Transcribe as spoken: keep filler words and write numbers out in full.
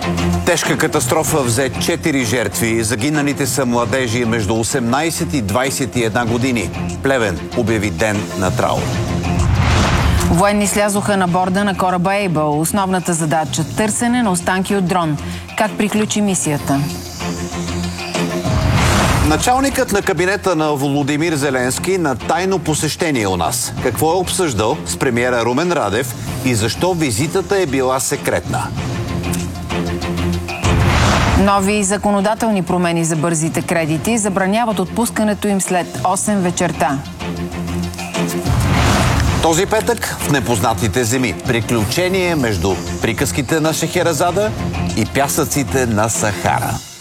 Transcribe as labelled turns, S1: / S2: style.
S1: Тежка катастрофа взе четири жертви. Загиналите са младежи между осемнайсет и двайсет и една години. Плевен обяви ден на траур.
S2: Военни слязоха на борда на кораба Ейбъл. Основната задача – търсене на останки от дрон. Как приключи мисията?
S1: Началникът на кабинета на Володимир Зеленски на тайно посещение у нас. Какво е обсъждал с премиера Румен Радев и защо визитата е била секретна?
S2: Нови законодателни промени за бързите кредити забраняват отпускането им след осем вечерта.
S1: Този петък в непознатите земи. Приключение между приказките на Шехерезада и пясъците на Сахара.